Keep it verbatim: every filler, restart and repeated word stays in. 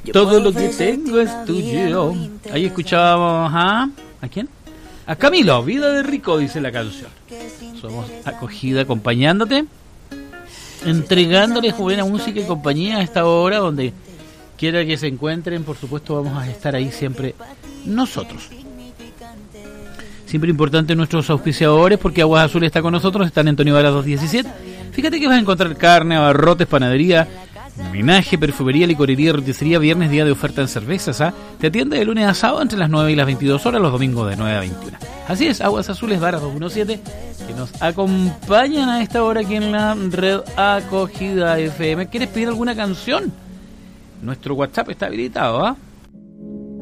Todo lo que tengo es tuyo. Ahí escuchábamos a... ¿A quién? A Camilo, Vida de Rico, dice la canción. Somos acogida acompañándote, entregándoles buena música y compañía a esta hora, donde quiera que se encuentren. Por supuesto vamos a estar ahí siempre nosotros. Siempre importante nuestros auspiciadores, porque Aguas Azules está con nosotros, están en Antonio Varas doscientos diecisiete. Fíjate que vas a encontrar carne, abarrotes, panadería, homenaje, perfumería, licorería, roticería, viernes, día de oferta en cervezas. ¿ah? Te atiende de lunes a sábado entre las nueve y las veintidós horas, los domingos de nueve a veintiuna. Así es, Aguas Azules Varas doscientos diecisiete, que nos acompañan a esta hora aquí en la red Acogida F M. ¿Quieres pedir alguna canción? Nuestro WhatsApp está habilitado, ¿ah?